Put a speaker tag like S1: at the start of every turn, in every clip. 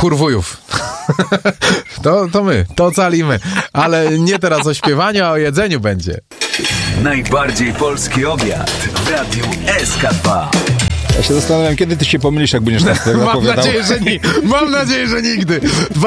S1: Kurwujów. To my, to ocalimy. Ale nie teraz o śpiewaniu, a o jedzeniu będzie.
S2: Najbardziej polski obiad w Radiu SK2.
S3: Ja się zastanawiam, kiedy ty się pomylisz, jak będziesz nas tego opowiadał.
S1: Mam nadzieję, że nigdy.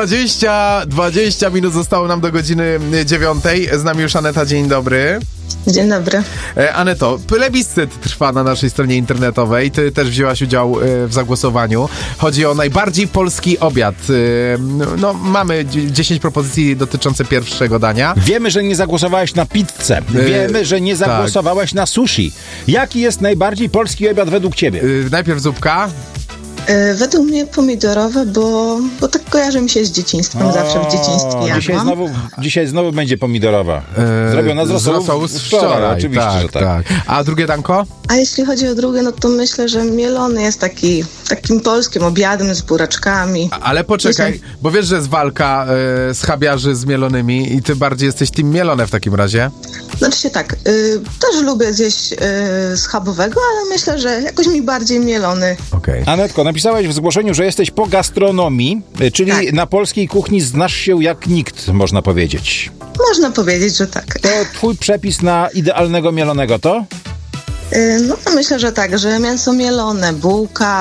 S1: 20 minut zostało nam do godziny 9. Z nami już Aneta, dzień dobry.
S4: Dzień dobry.
S1: Aneto, plebiscyt trwa na naszej stronie internetowej. Ty też wzięłaś udział w zagłosowaniu. Chodzi o najbardziej polski obiad. No, mamy 10 propozycji dotyczące pierwszego dania.
S3: Wiemy, że nie zagłosowałeś na pizzę. Wiemy, że nie zagłosowałeś na sushi. Jaki jest najbardziej polski obiad według ciebie?
S1: Najpierw zupka.
S4: Według mnie pomidorowe, bo tak kojarzy mi się z dzieciństwem. Zawsze w dzieciństwie jadłam.
S3: Dzisiaj znowu będzie pomidorowa. Zrobiona z rosołu wczoraj. Oczywiście,
S1: tak,
S3: że tak.
S1: A drugie danko?
S4: A jeśli chodzi o drugie, no to myślę, że mielony jest takim polskim obiadem z buraczkami.
S1: Ale poczekaj, bo wiesz, że jest walka schabiarzy z mielonymi i ty bardziej jesteś team mielone w takim razie?
S4: Znaczy się tak, też lubię zjeść schabowego, ale myślę, że jakoś mi bardziej mielony.
S1: Okej.
S3: Anetko, napisałaś w zgłoszeniu, że jesteś po gastronomii, czyli
S4: Tak.
S3: na polskiej kuchni znasz się jak nikt, można powiedzieć.
S4: Można powiedzieć, że tak.
S3: To twój przepis na idealnego mielonego to?
S4: No to myślę, że tak, że mięso mielone, bułka,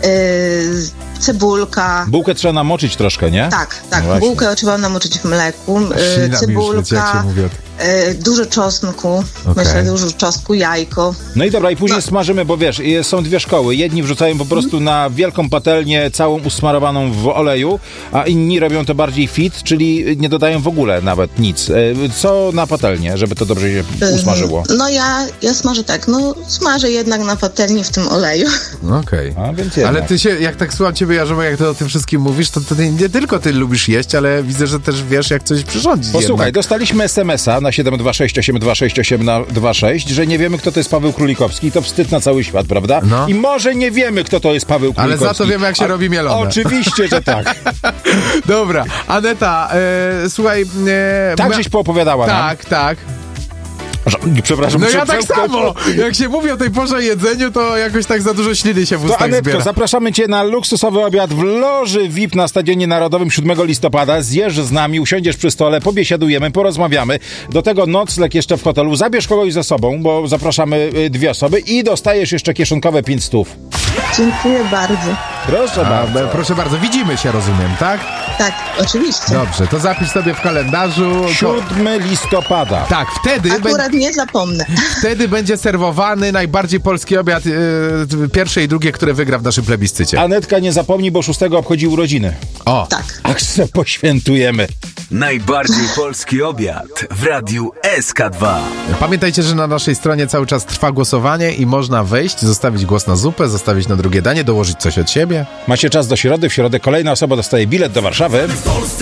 S4: cebulka.
S3: Bułkę trzeba namoczyć troszkę, nie?
S4: Tak.
S3: No
S4: Bułkę trzeba namoczyć w mleku, cebulka, dużo czosnku, myślę, dużo czosnku, jajko.
S3: No i dobra, i później smażymy, bo wiesz, są dwie szkoły. Jedni wrzucają po prostu na wielką patelnię, całą usmarowaną w oleju, a inni robią to bardziej fit, czyli nie dodają w ogóle nawet nic. Co na patelnię, żeby to dobrze się usmażyło?
S4: No ja smażę tak, smażę jednak na patelni w tym oleju.
S1: Okej.
S3: A, więc jednak.
S1: Ale ty się, jak tak słucham ciebie, Jarzymo, jak ty o tym wszystkim mówisz, to ty nie tylko ty lubisz jeść, ale widzę, że też wiesz, jak coś przyrządzić.
S3: Posłuchaj,
S1: jednak.
S3: dostaliśmy SMS-a na 726826826, że nie wiemy, kto to jest Paweł Królikowski. To wstyd na cały świat, prawda?
S1: No.
S3: I może nie wiemy, kto to jest Paweł Królikowski.
S1: Ale za to wiemy, jak się robi mielone.
S3: Oczywiście, że tak.
S1: Dobra, Aneta, słuchaj...
S3: Tak żeś poopowiadała nam.
S1: Tak.
S3: Przepraszam.
S1: No ja tak samo! Jak się mówi o tej porze o jedzeniu, to jakoś tak za dużo śliny się w
S3: To
S1: ustach
S3: Anetko,
S1: zbiera.
S3: zapraszamy cię na luksusowy obiad w loży VIP na Stadionie Narodowym 7 listopada. Zjesz z nami, usiądziesz przy stole, pobiesiadujemy, porozmawiamy. Do tego nocleg jeszcze w hotelu. Zabierz kogoś ze sobą, bo zapraszamy 2 osoby i dostajesz jeszcze kieszonkowe 500.
S4: Dziękuję bardzo.
S3: Proszę bardzo.
S1: Proszę bardzo, widzimy się, rozumiem, tak?
S4: Tak, oczywiście.
S1: Dobrze, to zapisz sobie w kalendarzu.
S3: 7 listopada.
S1: Tak,
S4: Akurat nie zapomnę.
S1: wtedy będzie serwowany najbardziej polski obiad, pierwsze i drugie, które wygra w naszym plebiscycie.
S3: Anetka, nie zapomnij, bo 6 obchodzi urodziny.
S1: O,
S4: Tak.
S3: Ach, se poświętujemy.
S2: Najbardziej polski obiad w Radiu SK2.
S1: Pamiętajcie, że na naszej stronie cały czas trwa głosowanie i można wejść, zostawić głos na zupę, zostawić na drugie danie, dołożyć coś od siebie.
S3: Macie czas do środy. W środę kolejna osoba dostaje bilet do Warszawy.